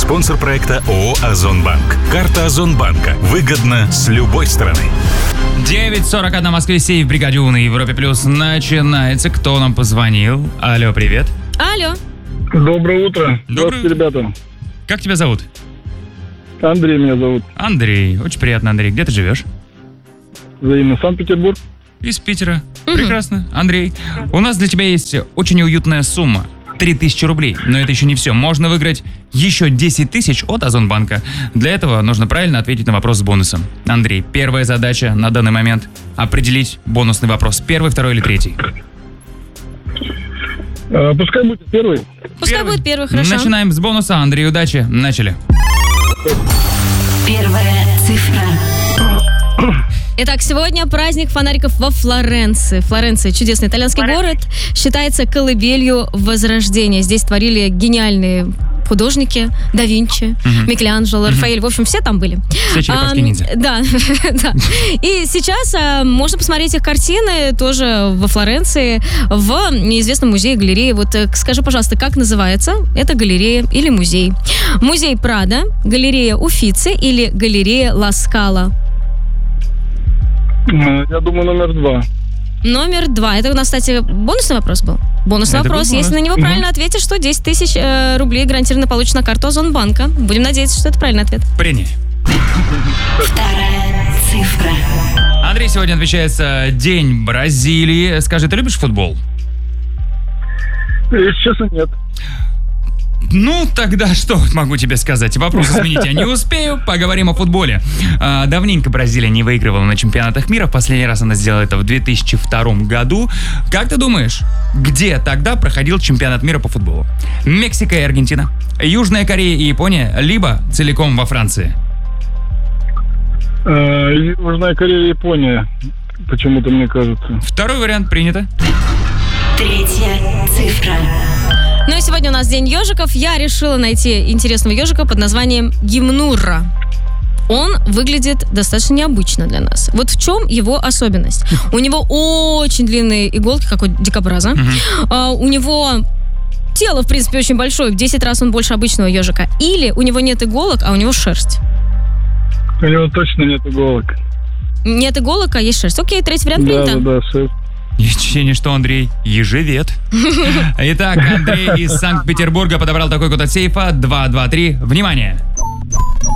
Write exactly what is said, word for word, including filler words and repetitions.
Спонсор проекта ООО «Озонбанк». Карта Озонбанка. Выгодно с любой стороны. девять сорок один в Москве, сейф в бригаде У на Европе Плюс начинается. Кто нам позвонил? Алло, привет. Алло. Доброе утро. Доброе Здравствуйте, ребята. Как тебя зовут? Андрей меня зовут. Андрей. Очень приятно, Андрей. Где ты живешь? Взаимно. Санкт-Петербург. Из Питера. Прекрасно. Андрей, у нас для тебя есть очень уютная сумма. три тысячи рублей. Но это еще не все. Можно выиграть еще десять тысяч от Озонбанка. Для этого нужно правильно ответить на вопрос с бонусом. Андрей, первая задача на данный момент — определить бонусный вопрос. Первый, второй или третий? А, пускай будет первый. Пускай Первый. будет первый, хорошо. Начинаем с бонуса. Андрей, удачи. Начали. Первая цифра. Итак, сегодня праздник фонариков во Флоренции. Флоренция — чудесный итальянский город, считается колыбелью Возрождения. Здесь творили гениальные художники: да Винчи, Мгм. Микеланджело, Рафаэль. В общем, все там были. Все черепашки А, ниндзя. Да, да. И сейчас а, можно посмотреть их картины тоже во Флоренции, в неизвестном музее-галерее. Вот э, скажи, пожалуйста, как называется эта галерея или музей? Музей Прадо, галерея Уффици или галерея Ла Скала? А, Я думаю, номер два. Номер два. Это у нас, кстати, бонусный вопрос был. Бонусный Это был вопрос. бонус. Если на него правильно ответишь, то десять тысяч э, рублей гарантированно получишь на карту Озонбанка. Будем надеяться, что это правильный ответ. Принять. Вторая цифра. Андрей, сегодня отвечается День Бразилии. Скажи, ты любишь футбол? Если честно, нет. Ну, тогда что могу тебе сказать? Вопрос изменить я не успею. Поговорим о футболе. А, давненько Бразилия не выигрывала на чемпионатах мира. В последний раз она сделала это в две тысячи втором году. Как ты думаешь, где тогда проходил чемпионат мира по футболу? Мексика и Аргентина, Южная Корея и Япония, либо целиком во Франции? А, Южная Корея, Япония. Почему-то мне кажется. Второй вариант принято. Третья цифра. Ну и сегодня у нас день ежиков. Я решила найти интересного ежика под названием Гимнурра. Он выглядит достаточно необычно для нас. Вот в чем его особенность? У него очень длинные иголки, как у дикобраза. А, у него тело, в принципе, очень большое. В десять раз он больше обычного ежика. Или у него нет иголок, а у него шерсть. У него точно нет иголок. Нет иголок, а есть шерсть. Окей, третий вариант Да, принято. да, да, шесть. Есть ощущение, что Андрей ежевед. Итак, Андрей из Санкт-Петербурга подобрал такой код от сейфа. два два три. Внимание!